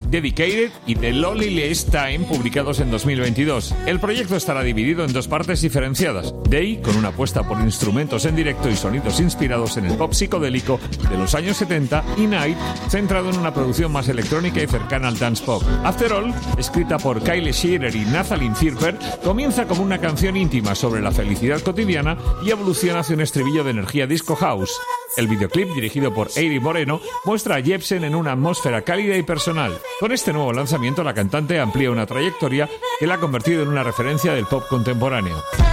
Dedicated y The Loneliest Time, publicados en 2022. El proyecto estará dividido en dos partes diferenciadas. Day, con una apuesta por instrumentos en directo y sonidos inspirados en el pop psicodélico de los años 70, y Night, centrado en una producción más electrónica y cercana al dance pop. After All, escrita por Kyle Shearer y Nathalie Zirper, comienza como una canción íntima sobre la felicidad cotidiana y evoluciona hacia un estribillo de energía disco house. El videoclip, dirigido por Eiri Moreno, muestra a Jepsen en una atmósfera cálida y personal. Con este nuevo lanzamiento, la cantante amplía una trayectoria que la ha convertido en una referencia del pop contemporáneo.